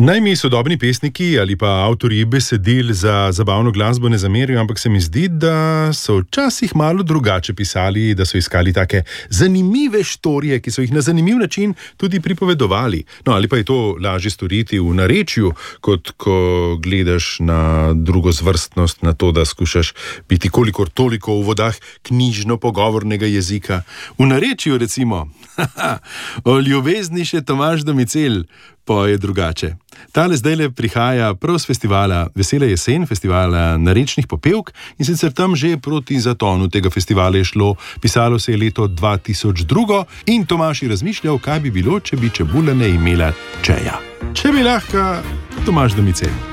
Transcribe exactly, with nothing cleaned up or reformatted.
Naj mi sodobni pesniki ali pa avtorji besedil za zabavno glasbo ne zamerijo, ampak se mi zdi, da so včasih malo drugače pisali, da so iskali take zanimive štorije, ki so jih na zanimiv način tudi pripovedovali. No, ali pa je to lažje storiti v narečju, kot ko gledaš na drugo zvrstnost, na to, da skušaš biti kolikor toliko v vodah knjižno-pogovornega jezika. V narečju recimo, o ljubezni še Tomaž Domicel poje drugače. Tale zdajle prihaja prav z festivala Vesela jesen, festivala narečnih popevk, in sicer tam že proti zatonu tega festivala je šlo, pisalo se je leto dva tisoč dva in Tomaž je razmišljal, kaj bi bilo, če bi čebula ne imela čeja. Če bi lahko Tomaž Domicel.